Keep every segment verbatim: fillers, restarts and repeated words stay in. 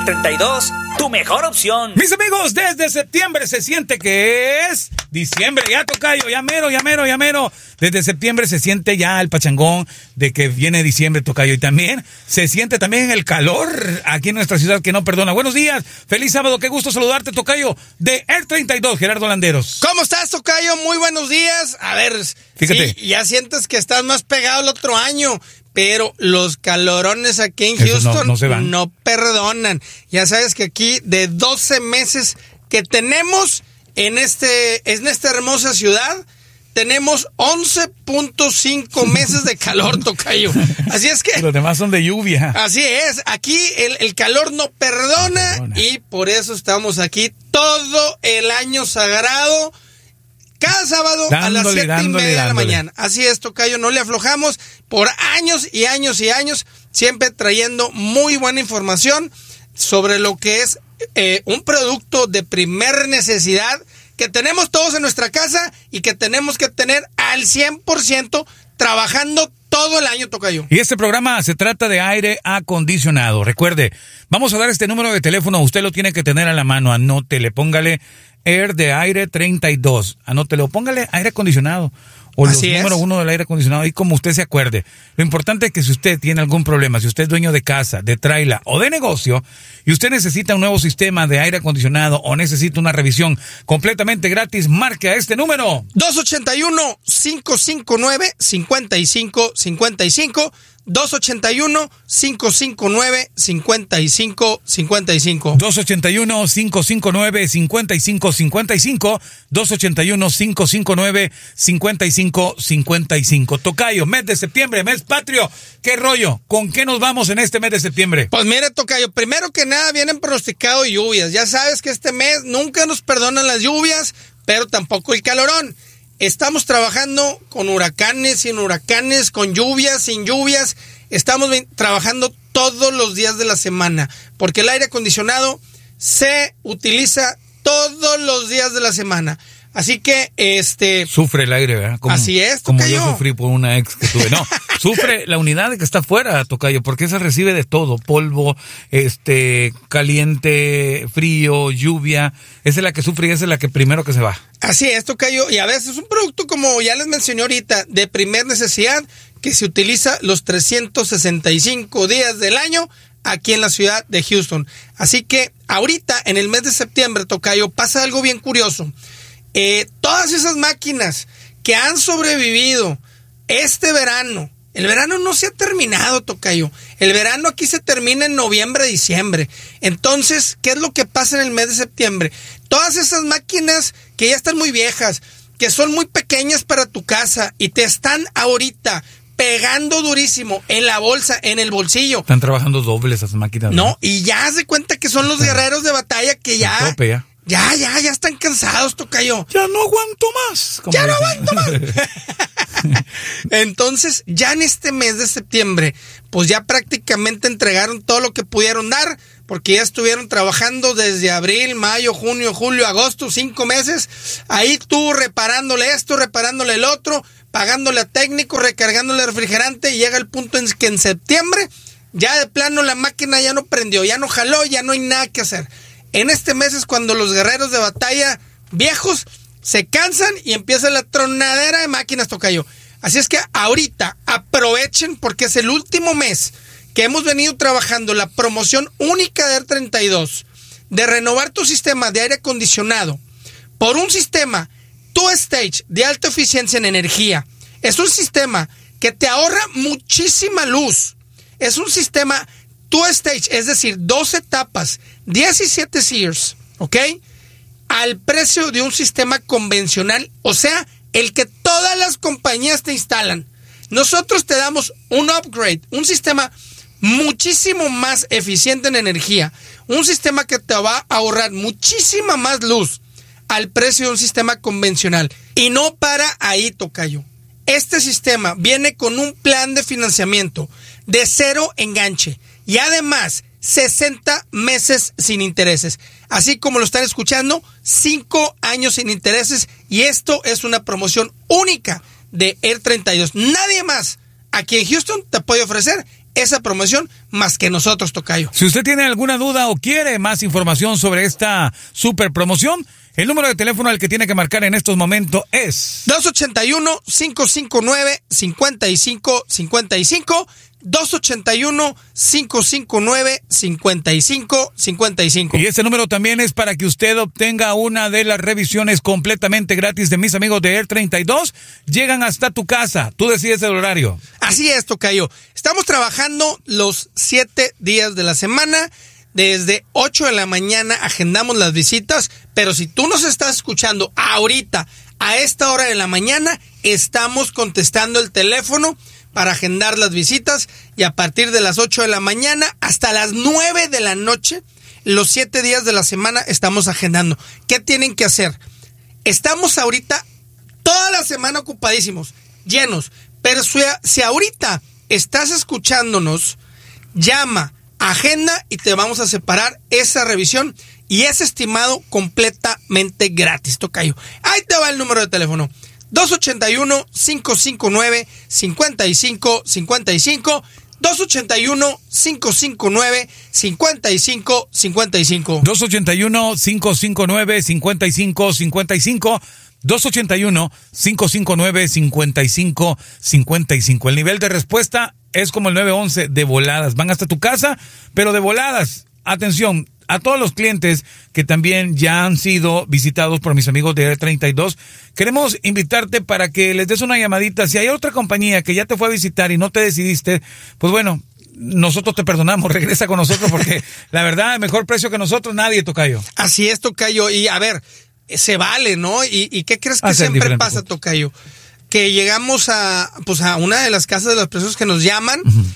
Air treinta y dos, tu mejor opción. Mis amigos, desde septiembre se siente que es diciembre. Ya, tocayo, ya mero, ya mero, ya mero. Desde septiembre se siente ya el pachangón de que viene diciembre, tocayo. Y también se siente también el calor aquí en nuestra ciudad que no perdona. Buenos días, feliz sábado, qué gusto saludarte, tocayo, de Air treinta y dos, Gerardo Landeros. ¿Cómo estás, tocayo? Muy buenos días. A ver, fíjate. Sí, ya sientes que estás más pegado el otro año. Pero los calorones aquí en Esos Houston no, no se van. no perdonan. Ya sabes que aquí de doce meses que tenemos en este en esta hermosa ciudad, tenemos once punto cinco meses de calor, tocayo. Así es que... Los demás son de lluvia. Así es. Aquí el, el calor no perdona, perdona y por eso estamos aquí todo el año sagrado. Cada sábado dándole, a las siete dándole, y media dándole. de la mañana. Así es, tocayo, no le aflojamos por años y años y años, siempre trayendo muy buena información sobre lo que es eh, un producto de primer necesidad que tenemos todos en nuestra casa y que tenemos que tener al cien por ciento trabajando todo el año, tocayo. Y este programa se trata de aire acondicionado. Recuerde, vamos a dar este número de teléfono, usted lo tiene que tener a la mano, anótele, póngale Air de aire treinta y dos, anótelo, póngale aire acondicionado o los número uno del aire acondicionado, ahí como usted se acuerde. Lo importante es que si usted tiene algún problema, si usted es dueño de casa, de trailer o de negocio y usted necesita un nuevo sistema de aire acondicionado o necesita una revisión completamente gratis, marque a este número dos ocho uno, cinco cinco nueve, cinco cinco cinco cinco, dos ocho uno, cinco cinco nueve, cinco cinco cinco cinco, dos ocho uno, cinco cinco nueve, cinco cinco cinco cinco, dos ocho uno, cinco cinco nueve, cinco cinco cinco cinco. Tocayo, mes de septiembre, mes patrio, ¿qué rollo? ¿Con qué nos vamos en este mes de septiembre? Pues mire, tocayo, primero que nada vienen pronosticados lluvias. Ya sabes que este mes nunca nos perdonan las lluvias, pero tampoco el calorón. Estamos trabajando con huracanes, sin huracanes, con lluvias, sin lluvias. Estamos trabajando todos los días de la semana, porque el aire acondicionado se utiliza todos los días de la semana. Así que, este... Sufre el aire, ¿verdad? Como, así es, Como tocayo. yo sufrí por una ex que tuve. No, sufre la unidad que está afuera, tocayo, porque esa recibe de todo. Polvo, este, caliente, frío, lluvia. Esa es la que sufre y esa es la que primero que se va. Así es, tocayo. Y a veces es un producto, como ya les mencioné ahorita, de primer necesidad, que se utiliza los trescientos sesenta y cinco días del año aquí en la ciudad de Houston. Así que ahorita, en el mes de septiembre, tocayo, pasa algo bien curioso. Eh, todas esas máquinas que han sobrevivido este verano, el verano no se ha terminado, tocayo. El verano aquí se termina en noviembre, diciembre. Entonces, ¿qué es lo que pasa en el mes de septiembre? Todas esas máquinas que ya están muy viejas, que son muy pequeñas para tu casa y te están ahorita pegando durísimo en la bolsa, en el bolsillo. Están trabajando doble esas máquinas. No, ¿no? Y ya haz de cuenta que son los guerreros de batalla que ya... Tope, ya. Ya, ya, ya están cansados, tocayo. Ya no aguanto más. Ya no aguanto más. Entonces, ya en este mes de septiembre, pues ya prácticamente entregaron todo lo que pudieron dar, porque ya estuvieron trabajando desde abril, mayo, junio, julio, agosto, cinco meses. Ahí tú reparándole esto, reparándole el otro, pagándole a técnico, recargándole el refrigerante, y llega el punto en que en septiembre, ya de plano la máquina ya no prendió, ya no jaló, ya no hay nada que hacer. En este mes es cuando los guerreros de batalla viejos se cansan y empieza la tronadera de máquinas, tocayo. Así es que ahorita aprovechen, porque es el último mes que hemos venido trabajando la promoción única de Air treinta y dos, de renovar tu sistema de aire acondicionado por un sistema two-stage de alta eficiencia en energía. Es un sistema que te ahorra muchísima luz. Es un sistema two-stage, es decir, dos etapas, diecisiete Sears, ¿ok? Al precio de un sistema convencional, o sea, el que todas las compañías te instalan. Nosotros te damos un upgrade, un sistema muchísimo más eficiente en energía, un sistema que te va a ahorrar muchísima más luz al precio de un sistema convencional. Y no para ahí, tocayo. Este sistema viene con un plan de financiamiento de cero enganche y además sesenta meses sin intereses. Así como lo están escuchando, cinco años sin intereses, y esto es una promoción única de Air treinta y dos. Nadie más aquí en Houston te puede ofrecer esa promoción más que nosotros, tocayo. Si usted tiene alguna duda o quiere más información sobre esta super promoción, el número de teléfono al que tiene que marcar en estos momentos es dos ochenta y uno, cinco cinco nueve, cincuenta y cinco cincuenta y cinco, dos ochenta y uno, cinco cinco nueve, cincuenta y cinco cincuenta y cinco. Y este número también es para que usted obtenga una de las revisiones completamente gratis de mis amigos de Air treinta y dos. Llegan hasta tu casa, tú decides el horario. Así es, tocayo. Estamos trabajando los siete días de la semana. Desde ocho de la mañana agendamos las visitas, pero si tú nos estás escuchando ahorita, a esta hora de la mañana, estamos contestando el teléfono para agendar las visitas y a partir de las ocho de la mañana hasta las nueve de la noche, los siete días de la semana estamos agendando. ¿Qué tienen que hacer? Estamos ahorita toda la semana ocupadísimos, llenos, pero si ahorita estás escuchándonos, llama, agenda y te vamos a separar esa revisión y es estimado completamente gratis, tocayo. Ahí te va el número de teléfono. dos ochenta y uno, cinco cinco nueve, cincuenta y cinco cincuenta y cinco, dos ochenta y uno, cinco cinco nueve, cincuenta y cinco cincuenta y cinco. dos ochenta y uno, cinco cinco nueve, cincuenta y cinco cincuenta y cinco. dos ochenta y uno, cinco cinco nueve, cincuenta y cinco cincuenta y cinco. El nivel de respuesta es como el nueve once, de voladas. Van hasta tu casa, pero de voladas. Atención, a todos los clientes que también ya han sido visitados por mis amigos de Air treinta y dos, queremos invitarte para que les des una llamadita. Si hay otra compañía que ya te fue a visitar y no te decidiste, pues bueno, nosotros te perdonamos, regresa con nosotros porque la verdad, mejor precio que nosotros, nadie, tocayo. Así es, tocayo. Y a ver, se vale, ¿no? ¿Y, y qué crees que Hacer siempre pasa, punto. tocayo? Que llegamos a pues a una de las casas de las personas que nos llaman, uh-huh.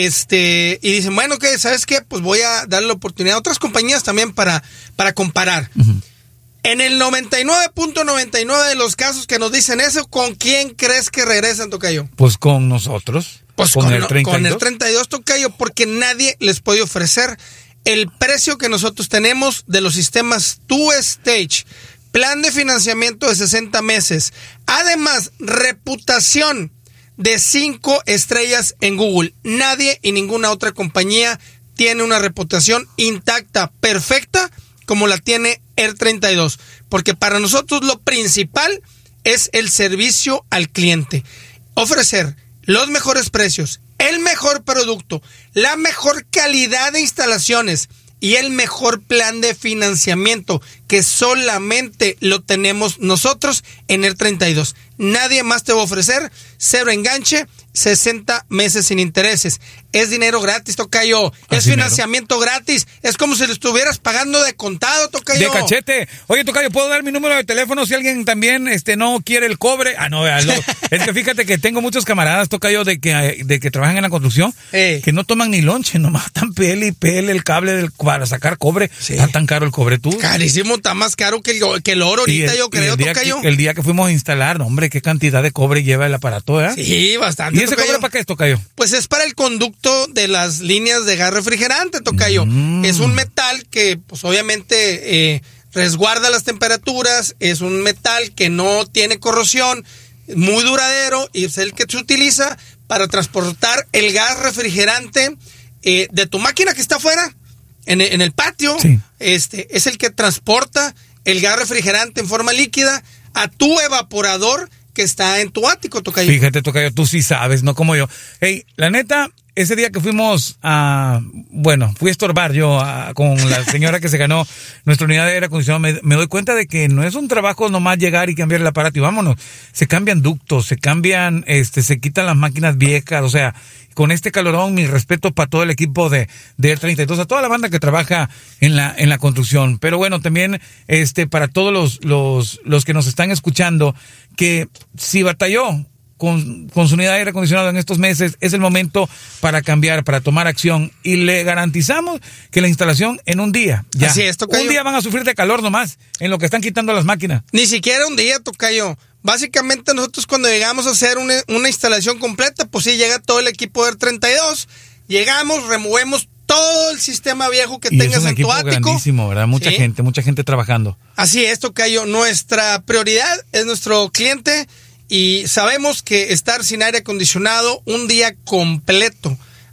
este, y dicen, bueno, ¿qué? ¿Sabes qué? Pues voy a darle la oportunidad a otras compañías también para, para comparar. Uh-huh. En el noventa y nueve punto noventa y nueve de los casos que nos dicen eso, ¿con quién crees que regresan, tocayo? Pues con nosotros. Pues con, con el treinta y dos. Con el treinta y dos, tocayo, porque nadie les puede ofrecer el precio que nosotros tenemos de los sistemas Two Stage. Plan de financiamiento de sesenta meses. Además, reputación de cinco estrellas en Google. Nadie y ninguna otra compañía tiene una reputación intacta, perfecta, como la tiene Air treinta y dos. Porque para nosotros lo principal es el servicio al cliente. Ofrecer los mejores precios, el mejor producto, la mejor calidad de instalaciones y el mejor plan de financiamiento que solamente lo tenemos nosotros en Air treinta y dos. Nadie más te va a ofrecer cero enganche, sesenta meses sin intereses. Es dinero gratis, tocayo. Es Así financiamiento mero. gratis. Es como si lo estuvieras pagando de contado, tocayo. De cachete. Oye, tocayo, ¿puedo dar mi número de teléfono si alguien también este no quiere el cobre? Ah, no, no. Es que fíjate que tengo muchos camaradas, tocayo, de que, de que trabajan en la construcción, hey. que no toman ni lonche, nomás están pele y pele el cable del, para sacar cobre. Sí. Está tan caro el cobre, tú. Carísimo, está más caro que el, que el oro ahorita, el, yo creo, el tocayo. Que, el día que fuimos a instalar, no, hombre, qué cantidad de cobre lleva el aparato, ¿eh? Sí, bastante. ¿Y ese tocayo? Cobre para qué es, tocayo? Pues es para el conducto de las líneas de gas refrigerante, tocayo. Mm. Es un metal que, pues obviamente, eh, resguarda las temperaturas, es un metal que no tiene corrosión, muy duradero, y es el que se utiliza para transportar el gas refrigerante eh, de tu máquina que está afuera, en, en el patio. Sí. Este, es el que transporta el gas refrigerante en forma líquida a tu evaporador que está en tu ático, tocayo. Fíjate, tocayo, tú sí sabes, no como yo. Hey, la neta, ese día que fuimos a, bueno, fui a estorbar yo a, con la señora que se ganó nuestra unidad de aire acondicionado, me, me doy cuenta de que no es un trabajo nomás llegar y cambiar el aparato y vámonos. Se cambian ductos, se cambian, este, se quitan las máquinas viejas, o sea, con este calorón, mi respeto para todo el equipo de, de Air treinta y dos, a toda la banda que trabaja en la, en la construcción. Pero bueno, también, este, para todos los, los, los que nos están escuchando, que si batalló con, con su unidad de aire acondicionado en estos meses, es el momento para cambiar, para tomar acción, y le garantizamos que la instalación en un día, ya, Así es, tocayo. un día van a sufrir de calor nomás, en lo que están quitando las máquinas. Ni siquiera un día, tocayo. Básicamente nosotros cuando llegamos a hacer una, una instalación completa, pues sí, llega todo el equipo de Air treinta y dos, llegamos, removemos todo el sistema viejo que y tengas es un en tu ático ático. Grandísimo, ¿verdad? Mucha ¿Sí? gente, mucha gente trabajando. Así es, tocayo. Nuestra prioridad es nuestro cliente y sabemos que estar sin aire acondicionado un día completo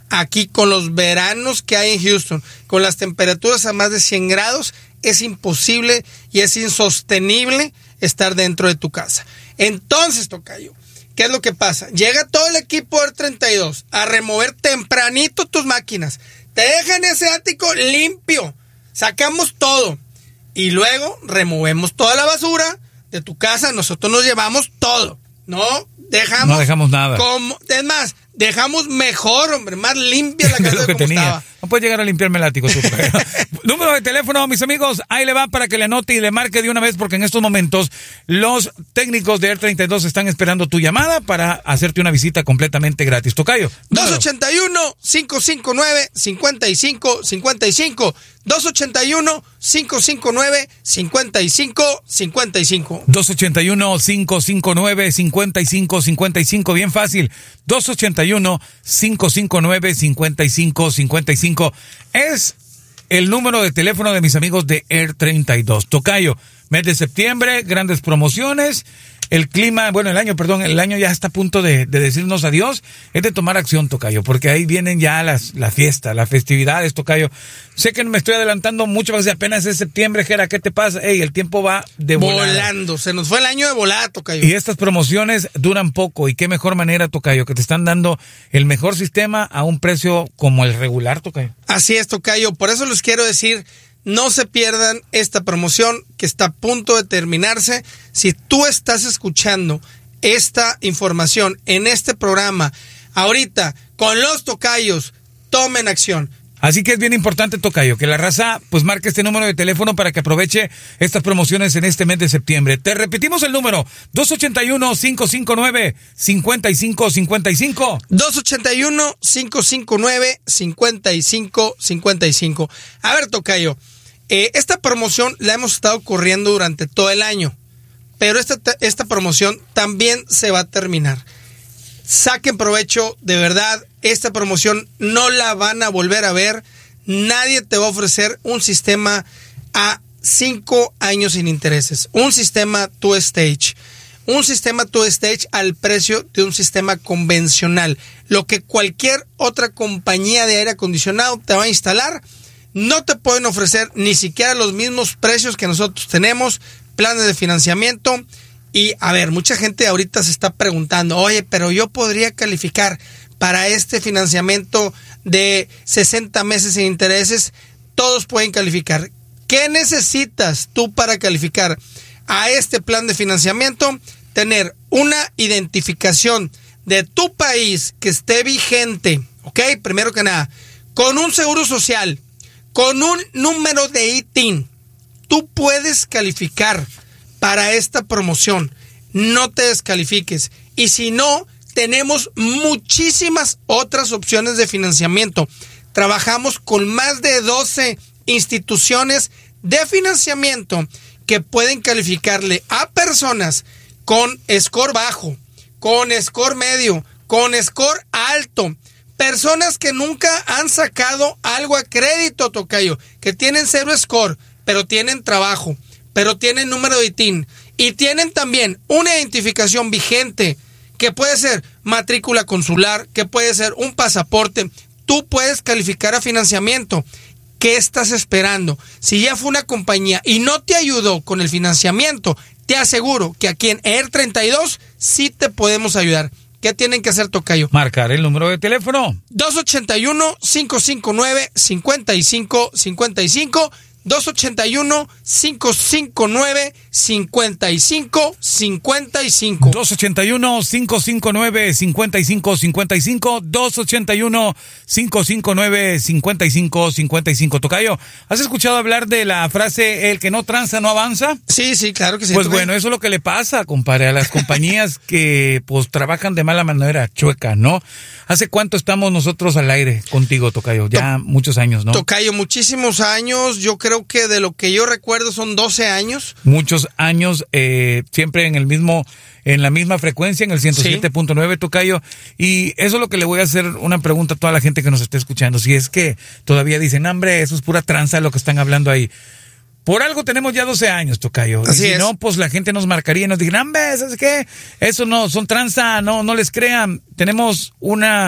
aquí con los veranos que hay en Houston, con las temperaturas a más de cien grados, es imposible y es insostenible estar dentro de tu casa. Entonces, tocayo, ¿qué es lo que pasa? Llega todo el equipo R treinta y dos a remover tempranito tus máquinas. Te dejan ese ático limpio. Sacamos todo. Y luego removemos toda la basura de tu casa. Nosotros nos llevamos todo. No dejamos... No dejamos nada. Como, es más, dejamos mejor, hombre, más limpia la casa de que como tenía. estaba. No puedes llegar a limpiarme el ático tú. Número de teléfono, mis amigos, ahí le va para que le anote y le marque de una vez, porque en estos momentos los técnicos de R treinta y dos están esperando tu llamada para hacerte una visita completamente gratis. Tocayo. dos ochenta y uno, cinco cinco nueve, cincuenta y cinco cincuenta y cinco. dos ochenta y uno, cinco cinco nueve, cincuenta y cinco cincuenta y cinco. dos ochenta y uno, cinco cinco nueve, cincuenta y cinco cincuenta y cinco. Bien fácil. dos ochenta y uno, cinco cinco nueve, cincuenta y cinco cincuenta y cinco. Es el número de teléfono de mis amigos de R treinta y dos. Tocayo, mes de septiembre, grandes promociones. El clima, bueno, el año, perdón, el año ya está a punto de, de decirnos adiós. Es de tomar acción, Tocayo, porque ahí vienen ya las, la fiesta, las festividades, Tocayo. Sé que me estoy adelantando mucho, porque apenas es septiembre, Jera, ¿qué te pasa? Ey, el tiempo va de volada. Volando, se nos fue el año de volada, Tocayo. Y estas promociones duran poco, y qué mejor manera, Tocayo, que te están dando el mejor sistema a un precio como el regular, Tocayo. Así es, Tocayo, por eso les quiero decir... No se pierdan esta promoción que está a punto de terminarse. Si tú estás escuchando esta información en este programa, ahorita, con los tocayos, tomen acción. Así que es bien importante, Tocayo, que la raza pues marque este número de teléfono para que aproveche estas promociones en este mes de septiembre. Te repetimos el número, dos ochenta y uno, cinco cinco nueve, cincuenta y cinco cincuenta y cinco. dos ochenta y uno, cinco cinco nueve, cincuenta y cinco cincuenta y cinco. A ver, Tocayo, eh, esta promoción la hemos estado corriendo durante todo el año, pero esta, esta promoción también se va a terminar. Saquen provecho, de verdad, esta promoción no la van a volver a ver. Nadie te va a ofrecer un sistema a cinco años sin intereses. Un sistema two stage. Un sistema two stage al precio de un sistema convencional. Lo que cualquier otra compañía de aire acondicionado te va a instalar, no te pueden ofrecer ni siquiera los mismos precios que nosotros tenemos, planes de financiamiento. Y a ver, mucha gente ahorita se está preguntando, oye, pero yo podría calificar para este financiamiento de sesenta meses sin intereses. Todos pueden calificar. ¿Qué necesitas tú para calificar a este plan de financiamiento? Tener una identificación de tu país que esté vigente, ¿ok? Primero que nada, con un seguro social, con un número de I T I N, tú puedes calificar para esta promoción. No te descalifiques. Y si no, tenemos muchísimas otras opciones de financiamiento. Trabajamos con más de doce instituciones de financiamiento que pueden calificarle a personas con score bajo, con score medio, con score alto. Personas que nunca han sacado algo a crédito, Tocayo, que tienen cero score, pero tienen trabajo, pero tienen número de I T I N y tienen también una identificación vigente que puede ser matrícula consular, que puede ser un pasaporte. Tú puedes calificar a financiamiento. ¿Qué estás esperando? Si ya fue una compañía y no te ayudó con el financiamiento, te aseguro que aquí en R treinta y dos sí te podemos ayudar. ¿Qué tienen que hacer, Tocayo? Marcar el número de teléfono. dos ochenta y uno, cinco cinco nueve, cincuenta y cinco cincuenta y cinco. dos ochenta y uno, cinco cinco nueve, cincuenta y cinco cincuenta y cinco. dos ochenta y uno, cinco cinco nueve, cincuenta y cinco cincuenta y cinco. dos ochenta y uno, cinco cinco nueve, cincuenta y cinco cincuenta y cinco. Tocayo, ¿has escuchado hablar de la frase el que no tranza no avanza? Sí, sí, claro que sí. Pues Tocayo. bueno, eso es lo que le pasa, compadre, a las compañías que pues trabajan de mala manera, chueca, ¿no? ¿Hace cuánto estamos nosotros al aire contigo, Tocayo? Ya to- muchos años, ¿no? Tocayo, muchísimos años. Yo creo que de lo que yo recuerdo son doce años. Muchos años, eh, siempre en el mismo, en la misma frecuencia, en el ciento siete punto nueve, sí. Tocayo. Y eso es lo que le voy a hacer una pregunta a toda la gente que nos esté escuchando. Si es que todavía dicen, hombre, eso es pura tranza lo que están hablando ahí. Por algo tenemos ya doce años, Tocayo. Así y si es. no, pues la gente nos marcaría y nos diría, hombre, ¿sabes qué? Eso no, son tranza, no, no les crean. Tenemos una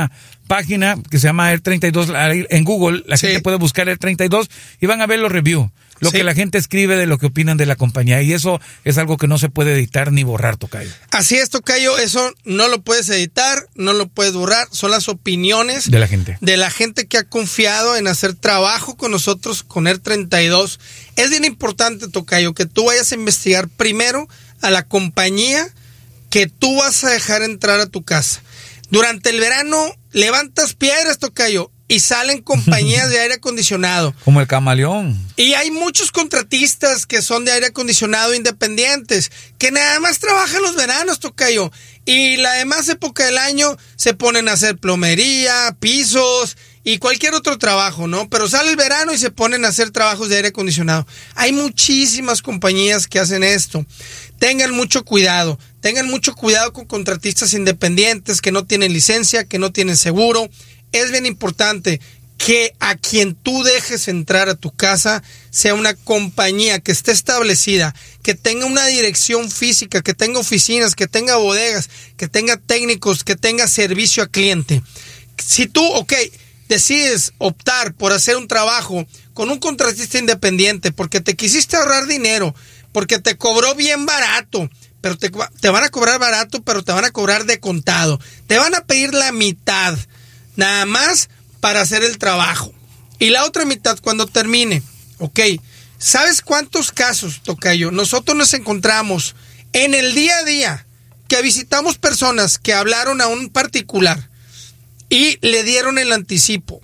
página que se llama Air treinta y dos en Google. La Sí. gente puede buscar Air treinta y dos y van a ver los reviews. Lo Sí. que la gente escribe de lo que opinan de la compañía. Y eso es algo que no se puede editar ni borrar, tocayo. Así es, tocayo, eso no lo puedes editar, no lo puedes borrar, son las opiniones De la gente. de la gente que ha confiado en hacer trabajo con nosotros, con Air treinta y dos. Es bien importante, tocayo, que tú vayas a investigar primero a la compañía que tú vas a dejar entrar a tu casa. Durante el verano levantas piedras, tocayo, y salen compañías de aire acondicionado. Como el camaleón. Y hay muchos contratistas que son de aire acondicionado independientes, que nada más trabajan los veranos, tocayo. Y la demás época del año se ponen a hacer plomería, pisos y cualquier otro trabajo, ¿no? Pero sale el verano y se ponen a hacer trabajos de aire acondicionado. Hay muchísimas compañías que hacen esto. Tengan mucho cuidado, tengan mucho cuidado con contratistas independientes que no tienen licencia, que no tienen seguro. Es bien importante que a quien tú dejes entrar a tu casa sea una compañía que esté establecida, que tenga una dirección física, que tenga oficinas, que tenga bodegas, que tenga técnicos, que tenga servicio a cliente. Si tú, ok, decides optar por hacer un trabajo con un contratista independiente porque te quisiste ahorrar dinero, porque te cobró bien barato, pero te, te van a cobrar barato, pero te van a cobrar de contado, te van a pedir la mitad, nada más para hacer el trabajo. Y la otra mitad cuando termine. Ok, ¿sabes cuántos casos, tocayo? Nosotros nos encontramos en el día a día que visitamos personas que hablaron a un particular y le dieron el anticipo.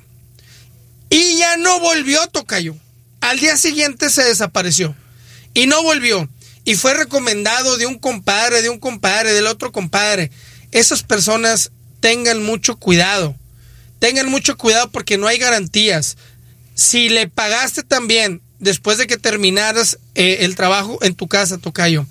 Y ya no volvió, tocayo. Al día siguiente se desapareció. Y no volvió. Y fue recomendado de un compadre, de un compadre, del otro compadre. Esas personas tengan mucho cuidado. Tengan mucho cuidado porque no hay garantías. Si le pagaste también después de que terminaras eh, el trabajo en tu casa, tocayo,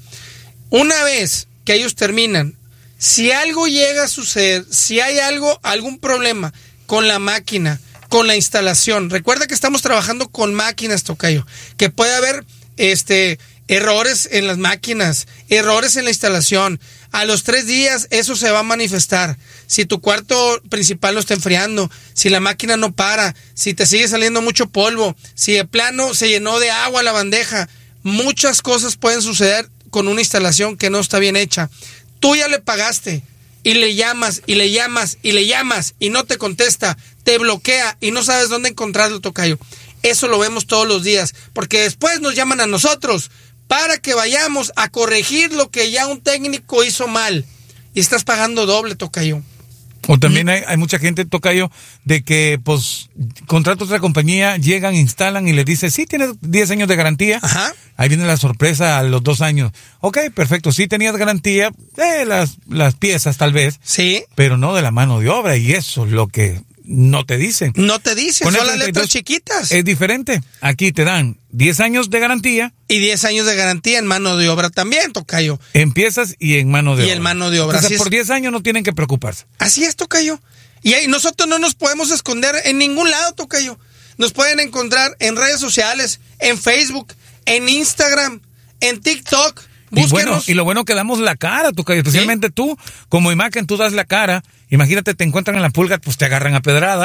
una vez que ellos terminan, si algo llega a suceder, si hay algo, algún problema con la máquina, con la instalación, recuerda que estamos trabajando con máquinas, tocayo, que puede haber este errores en las máquinas, errores en la instalación. A los tres días eso se va a manifestar. Si tu cuarto principal no está enfriando, si la máquina no para, si te sigue saliendo mucho polvo, si de plano se llenó de agua la bandeja, muchas cosas pueden suceder con una instalación que no está bien hecha. Tú ya le pagaste y le llamas y le llamas y le llamas y no te contesta, te bloquea y no sabes dónde encontrarlo, tocayo. Eso lo vemos todos los días, porque después nos llaman a nosotros para que vayamos a corregir lo que ya un técnico hizo mal. Y estás pagando doble, tocayo. O también hay, hay mucha gente, tocayo, de que pues contrata otra compañía, llegan, instalan y les dice, sí, tienes diez años de garantía. Ajá. Ahí viene la sorpresa a los dos años. Ok, perfecto, sí tenías garantía de las, las piezas tal vez, Sí. pero no de la mano de obra, y eso es lo que no te dicen. No te dicen, Con son el las letras treinta y dos chiquitas. Es diferente. Aquí te dan diez años de garantía, Y diez años de garantía en mano de obra también, tocayo. en piezas y en mano de Y obra. en mano de obra, O sea, así es. por diez años no tienen que preocuparse. Así es, tocayo. Y ahí nosotros no nos podemos esconder en ningún lado, tocayo. Nos pueden encontrar en redes sociales, en Facebook, en Instagram, en TikTok. Y Búsquenos. bueno, y lo bueno que damos la cara, tocayo, especialmente ¿Sí? tú, como imagen, tú das la cara. Imagínate, te encuentran en la pulga, pues te agarran a pedrada.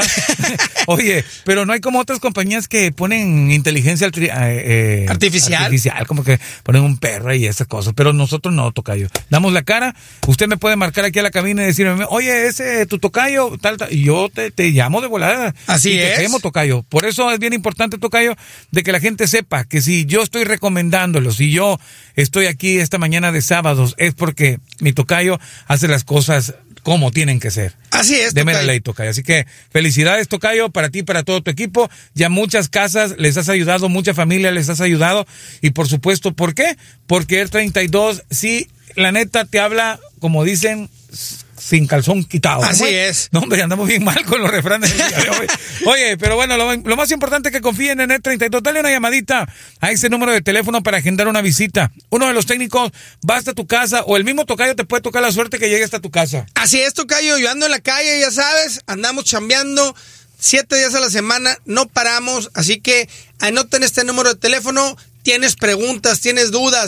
Oye, pero no hay como otras compañías que ponen inteligencia altri- eh, eh, Artificial. artificial, como que ponen un perro y esas cosas. Pero nosotros no, tocayo. Damos la cara. Usted me puede marcar aquí a la cabina y decirme, oye, ese tu tocayo, tal, tal. Y yo te, te llamo de volada. Así y te es. quemo, tocayo. Por eso es bien importante, tocayo, de que la gente sepa que si yo estoy recomendándolo, si yo estoy aquí esta mañana de sábados, es porque mi tocayo hace las cosas como tienen que ser. Así es, De mera tocayo. ley, tocayo. Así que felicidades, tocayo, para ti y para todo tu equipo. Ya muchas casas les has ayudado, mucha familia les has ayudado. Y por supuesto, ¿por qué? Porque Air treinta y dos, sí, la neta te habla, como dicen, sin calzón quitado. Así ¿Cómo es. No, hombre, andamos bien mal con los refranes del día de hoy. Oye, pero bueno, lo, lo más importante es que confíen en Air treinta y dos. Dale una llamadita a ese número de teléfono para agendar una visita. Uno de los técnicos va hasta tu casa o el mismo tocayo te puede tocar la suerte que llegue hasta tu casa. Así es, tocayo. Yo ando en la calle, ya sabes, andamos chambeando siete días a la semana, no paramos. Así que anoten este número de teléfono. Tienes preguntas, tienes dudas,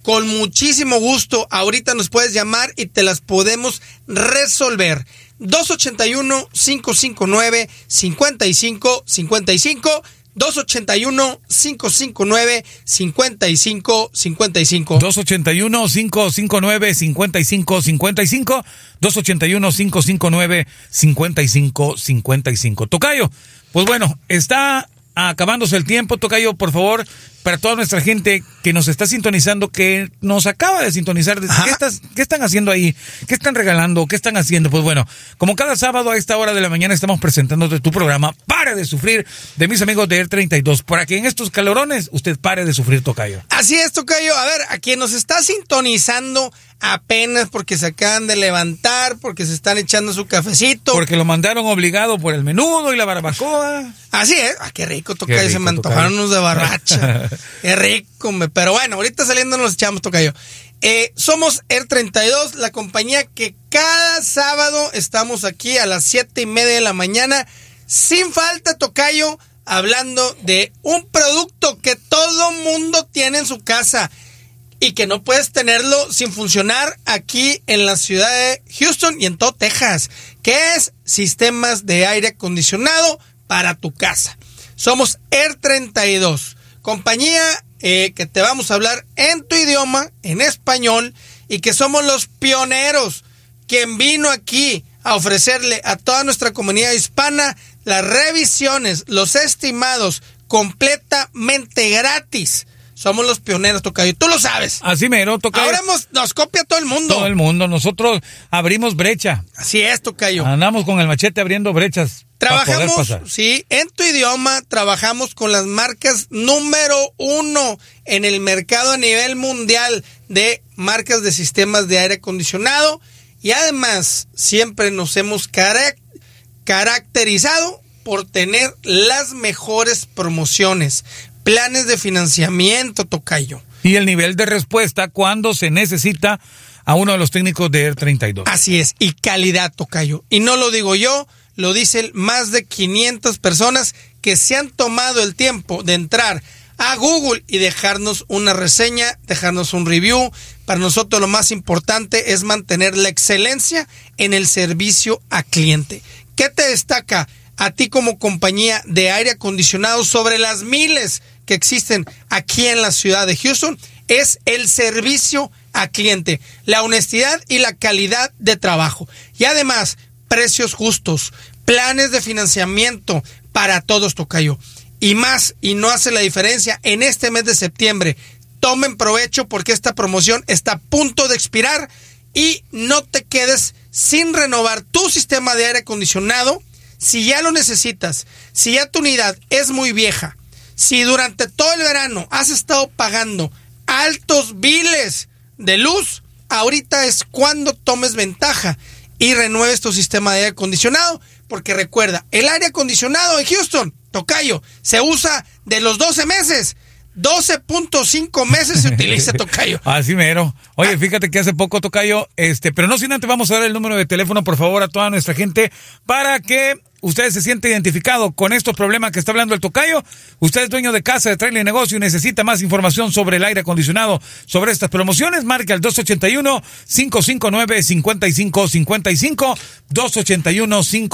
con muchísimo gusto, ahorita nos puedes llamar y te las podemos resolver. dos ochenta y uno, cinco cinco nueve, cincuenta y cinco cincuenta y cinco, dos ochenta y uno, cinco cinco nueve, cincuenta y cinco cincuenta y cinco. dos ochenta y uno, cinco cinco nueve, cincuenta y cinco cincuenta y cinco, dos ochenta y uno, cinco cinco nueve, cincuenta y cinco cincuenta y cinco. Tocayo, pues bueno, está acabándose el tiempo, Tocayo, por favor, para toda nuestra gente que nos está sintonizando, que nos acaba de sintonizar, ¿qué, estás, ¿qué están haciendo ahí? ¿Qué están regalando? ¿Qué están haciendo? Pues bueno, como cada sábado a esta hora de la mañana estamos presentándote tu programa Pare de Sufrir, de mis amigos de Air treinta y dos, para que en estos calorones usted pare de sufrir, Tocayo. Así es, Tocayo. A ver, a quien nos está sintonizando apenas porque se acaban de levantar, porque se están echando su cafecito. Porque lo mandaron obligado por el menudo y la barbacoa. Así es. Ah, qué rico, Tocayo. Qué rico, se me antojaron Tocayo. unos de barracha. Qué rico, me. Pero bueno, ahorita saliendo nos echamos, Tocayo. Eh, somos Air treinta y dos, la compañía que cada sábado estamos aquí a las siete y media de la mañana, sin falta, Tocayo, hablando de un producto que todo mundo tiene en su casa y que no puedes tenerlo sin funcionar aquí en la ciudad de Houston y en todo Texas, que es sistemas de aire acondicionado para tu casa. Somos Air treinta y dos, compañía eh, que te vamos a hablar en tu idioma, en español, y que somos los pioneros, quien vino aquí a ofrecerle a toda nuestra comunidad hispana las revisiones, los estimados, completamente gratis. Somos los pioneros, Tocayo. Tú lo sabes. Así mero, Tocayo. Ahora hemos, nos copia todo el mundo. Todo el mundo. Nosotros abrimos brecha. Así es, Tocayo. Andamos con el machete abriendo brechas. Trabajamos, sí, en tu idioma, trabajamos con las marcas número uno en el mercado a nivel mundial de marcas de sistemas de aire acondicionado. Y además, siempre nos hemos carac- caracterizado por tener las mejores promociones, planes de financiamiento, Tocayo. Y el nivel de respuesta cuando se necesita a uno de los técnicos de Air treinta y dos. Así es, y calidad, Tocayo. Y no lo digo yo, lo dicen más de quinientas personas que se han tomado el tiempo de entrar a Google y dejarnos una reseña, dejarnos un review. Para nosotros lo más importante es mantener la excelencia en el servicio a cliente. ¿Qué te destaca a ti como compañía de aire acondicionado sobre las miles que existen aquí en la ciudad de Houston? Es el servicio a cliente, la honestidad y la calidad de trabajo. Y además, precios justos, planes de financiamiento para todos, Tocayo. Y más, y no hace la diferencia en este mes de septiembre. Tomen provecho porque esta promoción está a punto de expirar y no te quedes sin renovar tu sistema de aire acondicionado. Si ya lo necesitas, si ya tu unidad es muy vieja, si durante todo el verano has estado pagando altos biles de luz, ahorita es cuando tomes ventaja y renueves tu sistema de aire acondicionado, porque recuerda, el aire acondicionado en Houston, Tocayo, se usa de los doce meses, doce punto cinco meses se utiliza, Tocayo. Así mero. Oye, fíjate que hace poco, Tocayo, este, pero no sin antes vamos a dar el número de teléfono, por favor, a toda nuestra gente, para que ustedes se sienten identificados con estos problemas que está hablando el Tocayo. Usted es dueño de casa, de trailer y negocio y necesita más información sobre el aire acondicionado, sobre estas promociones, marca el dos ochenta y uno, cinco cinco nueve, cincuenta y cinco cincuenta y cinco, dos ochenta y uno, cinco